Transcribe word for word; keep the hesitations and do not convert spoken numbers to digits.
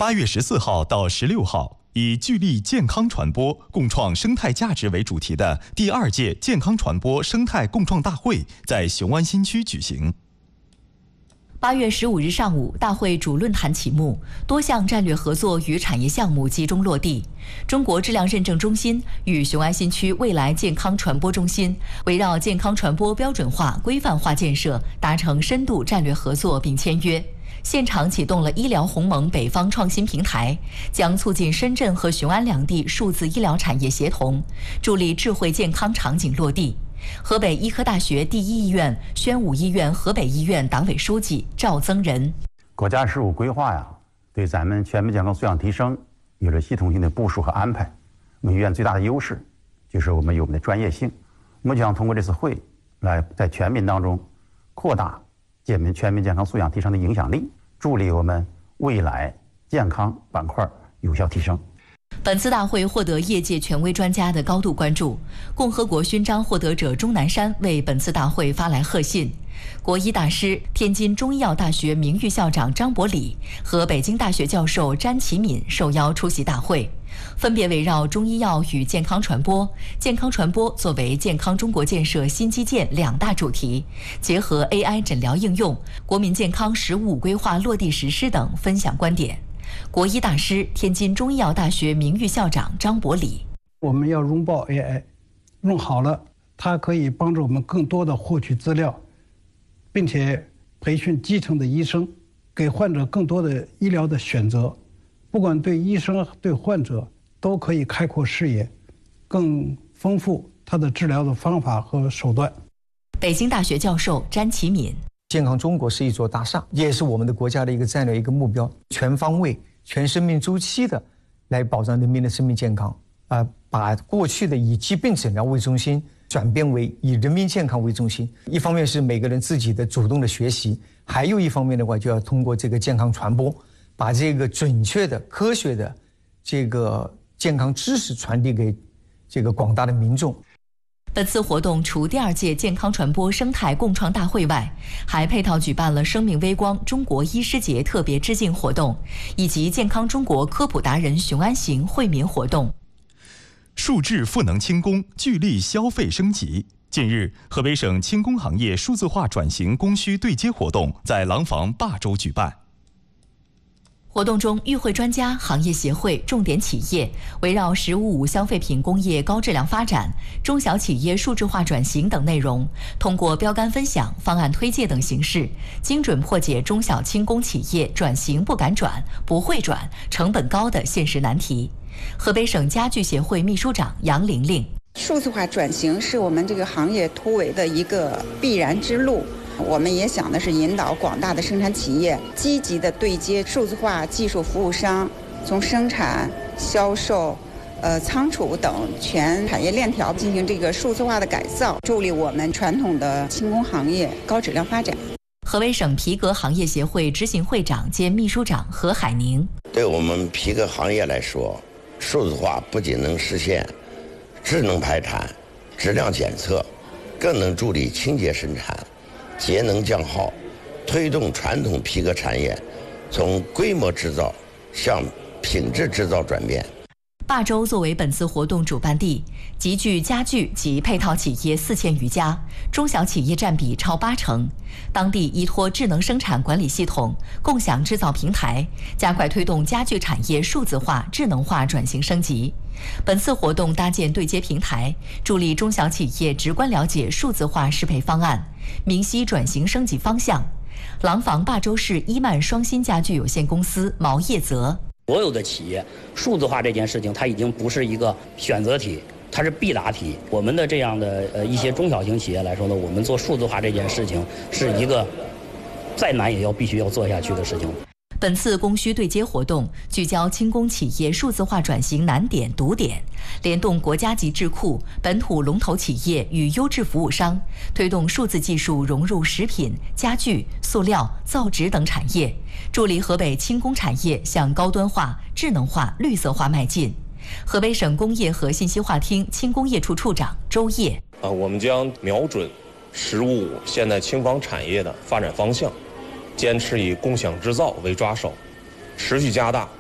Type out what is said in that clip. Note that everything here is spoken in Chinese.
八月十四号到十六号，以聚力健康传播，共创生态价值为主题的第二届健康传播生态共创大会在雄安新区举行。 八月十五日上午，大会主论坛启幕，多项战略合作与产业项目集中落地。中国质量认证中心与雄安新区未来健康传播中心围绕健康传播标准化、规范化建设达成深度战略合作并签约。现场启动了医疗鸿蒙北方创新平台，将促进深圳和雄安两地数字医疗产业协同，助力智慧健康场景落地。河北医科大学第一医院、宣武医院河北医院党委书记赵增仁： 国家十五规划呀，对咱们全面健康素养提升有了系统性的部署和安排。我们医院最大的优势就是我们有我们的专业性。我们将通过这次会，来在全民当中扩大健民全民健康素养提升的影响力，助力我们未来健康板块有效提升。 本次大会获得业界权威专家的高度关注。共和国勋章获得者钟南山为本次大会发来贺信。国医大师、天津中医药大学名誉校长张伯礼和北京大学教授詹其敏受邀出席大会，分别围绕中医药与健康传播、健康传播作为健康中国建设新基建两大主题，结合 A I 诊疗应用、国民健康“十五五”规划落地实施等分享观点。国医大师、天津中医药大学名誉校长张伯礼： 我们要拥抱 A I， 用好了，它可以帮助我们更多的获取资料，并且培训基层的医生，给患者更多的医疗的选择。不管对医生对患者都可以开阔视野，更丰富他的治疗的方法和手段。 北京大学教授詹其敏： 健康中国是一座大厦，也是我们的国家的一个战略一个目标，全方位、全生命周期的来保障人民的生命健康啊、呃，把过去的以疾病诊疗为中心转变为以人民健康为中心。一方面是每个人自己的主动的学习，还有一方面的话就要通过这个健康传播，把这个准确的、科学的这个健康知识传递给这个广大的民众。 本次活动除第二届健康传播生态共创大会外，还配套举办了生命微光中国医师节特别致敬活动，以及健康中国科普达人雄安行惠民活动。 数智赋能轻工，聚力消费升级。近日，河北省轻工行业数字化转型供需对接活动在廊坊霸州举办。 活动中，与会专家、行业协会、重点企业围绕“十五五”消费品工业高质量发展、中小企业数字化转型等内容，通过标杆分享、方案推介等形式，精准破解中小轻工企业转型不敢转、不会转、成本高的现实难题。河北省家具协会秘书长杨玲玲： 数字化转型是我们这个行业突围的一个必然之路。我们也想的是引导广大的生产企业积极的对接数字化技术服务商，从生产、销售、呃仓储等全产业链条进行这个数字化的改造，助力我们传统的轻工行业高质量发展。 河北省皮革行业协会执行会长兼秘书长何海宁： 对我们皮革行业来说，数字化不仅能实现智能排产、质量检测，更能助力清洁生产、节能降耗，推动传统皮革产业从规模制造向品质制造转变。 霸州作为本次活动主办地，集聚家具及配套企业四千余家，中小企业占比超八成。当地依托智能生产管理系统、共享制造平台，加快推动家具产业数字化、智能化转型升级。本次活动搭建对接平台，助力中小企业直观了解数字化适配方案，明晰转型升级方向。廊坊霸州市伊曼双新家具有限公司毛业泽： 所有的企业数字化这件事情，它已经不是一个选择题，它是必答题。我们的这样的呃一些中小型企业来说呢，我们做数字化这件事情是一个再难也要必须要做下去的事情。 本次供需对接活动聚焦轻工企业数字化转型难点堵点，联动国家级智库、本土龙头企业与优质服务商，推动数字技术融入食品、家具、塑料、造纸等产业，助力河北轻工产业向高端化、智能化、绿色化迈进。河北省工业和信息化厅轻工业处处长周烨： 啊，我们将瞄准“十五五”现代轻纺产业的发展方向，坚持以共享制造为抓手，持续加大